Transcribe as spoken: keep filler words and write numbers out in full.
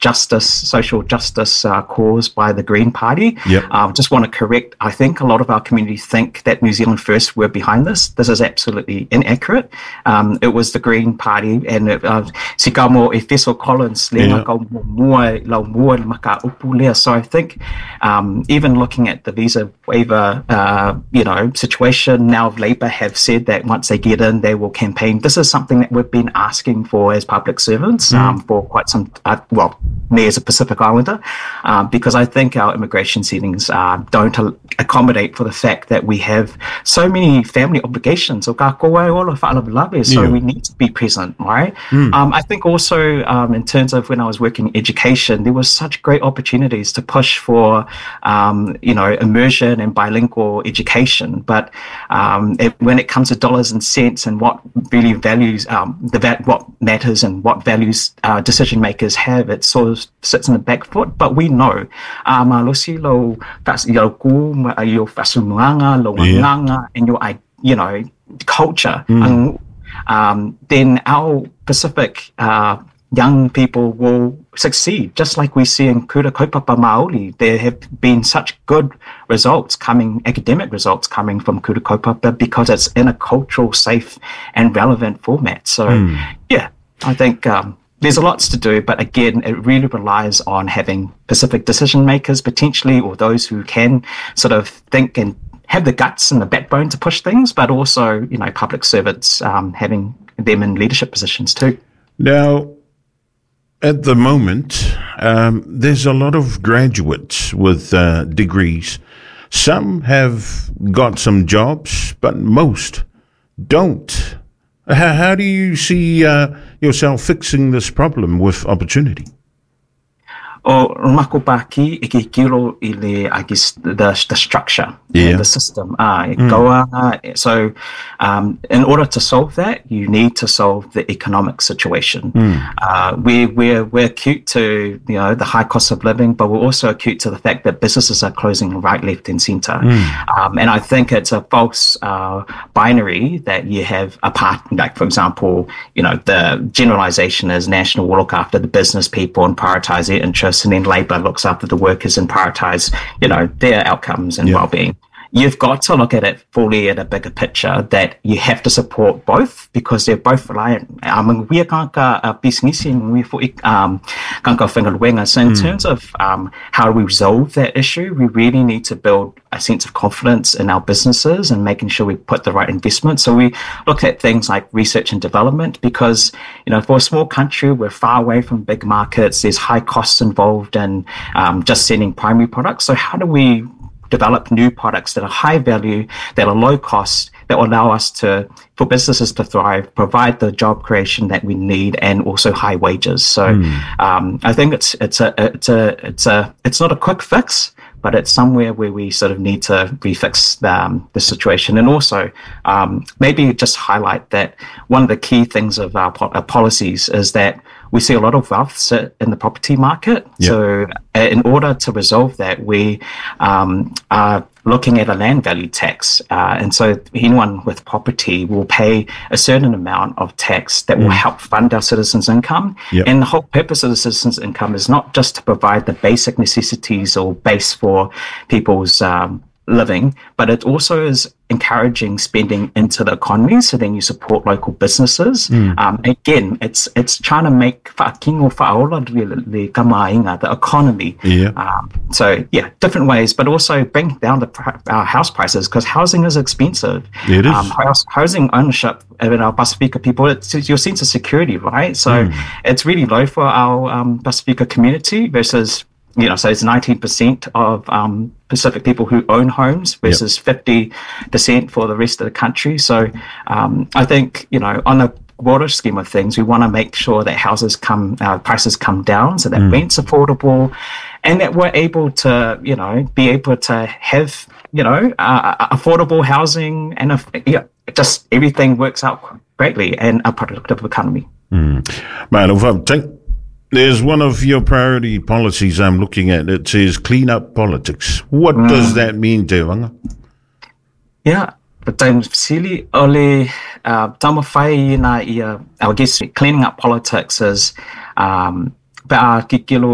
justice, social justice uh, cause by the Green Party. Yep. I um, just want to correct, I think a lot of our community think that New Zealand First were behind this. This is absolutely inaccurate. Um, it was the Green Party, and it, uh, si ka mo e Fessel Collins, Yeah. so I think um, even looking at the visa waiver, uh, you know, situation, now Labour have said that once they get in, they will campaign. This is something that we've been asking for as public servants Mm. um, for quite some, uh, well, me as a Pacific Islander, um, because I think our immigration settings uh, don't al- accommodate for the fact that we have so many family obligations. So Yeah. we need to be present, right? Mm. Um, I think also um, in terms of when I was working in education, there was such great opportunities to push for, um, you know, immersion and bilingual education. But um, it, when it comes to dollars and cents and what really values, um, the va- what matters and what values uh, decision makers have, it sort of sits in the back foot. But we know, um, losi lo fas- yo ku, ma- yo fasumuanga, lo Yeah. nganga, and your, i- you know, culture. Mm. Ang- um, then our Pacific uh, young people will succeed, just like we see in Kura Kaupapa Māori. There have been such good results coming, academic results coming from Kura Kaupapa because it's in a cultural, safe and relevant format. So, Mm. yeah, I think um, there's a lots to do, but again, it really relies on having Pacific decision makers potentially, or those who can sort of think and have the guts and the backbone to push things, but also, you know, public servants um, having them in leadership positions too. Now, at the moment, um, there's a lot of graduates with uh, degrees. Some have got some jobs, but most don't. How, how do you see uh, yourself fixing this problem with opportunity? O mako paki e ke kiro I le, I guess, the, the structure, Yeah. the system. Ah, e kaua, so um, in order to solve that, you need to solve the economic situation. Uh, we, we're, we're acute to, you know, the high cost of living, but we're also acute to the fact that businesses are closing right, left and centre. Um, and I think it's a false uh, binary that you have a part, like, for example, you know, the generalisation is National will look after the business people and prioritise their interests, and then Labour looks after the workers and prioritise, you know, their outcomes and Yeah. well-being. You've got to look at it fully at a bigger picture, that you have to support both because they're both reliant. Um, we are kanka pisngisi we for um kanka whengaluenga. So in terms of um how do we resolve that issue, we really need to build a sense of confidence in our businesses and making sure we put the right investment. So we look at things like research and development because, you know, for a small country, we're far away from big markets. There's high costs involved in um, just sending primary products. So how do we develop new products that are high value, that are low cost, that will allow us to, for businesses to thrive, provide the job creation that we need, and also high wages. So um, I think it's it's a it's a it's a it's not a quick fix, but it's somewhere where we sort of need to refix the, um, the situation. And also um, maybe just highlight that one of the key things of our, po- our policies is that we see a lot of wealth sit in the property market. Yeah. So uh, in order to resolve that, we um, are looking at a land value tax. Uh, and so anyone with property will pay a certain amount of tax that will help fund our citizens' income. Yep. And the whole purpose of the citizens' income is not just to provide the basic necessities or base for people's um, living, but it also is encouraging spending into the economy, so then you support local businesses. Um, again, it's it's trying to make whaakingo whaola le kamainga, the economy. Yeah. Um, so yeah, different ways, but also bring down the pri- our house prices, because housing is expensive. It is. Um, house, housing ownership in our Pasifika people, it's your sense of security, right? So it's really low for our um, Pasifika community versus, you know, so it's nineteen percent of um, Pacific people who own homes versus fifty percent for the rest of the country. So um, I think, you know, on a broader scheme of things, we want to make sure that houses come, uh, prices come down, so that rent's affordable, and that we're able to, you know, be able to have, you know, uh, affordable housing, and if, yeah, just everything works out greatly, and a productive economy. Man, if I think there's one of your priority policies I'm looking at. It says clean up politics. What does that mean, Te Wanga? Yeah, but I'm silly ole uh tama whai na ia, I guess cleaning up politics is um ba ki kilo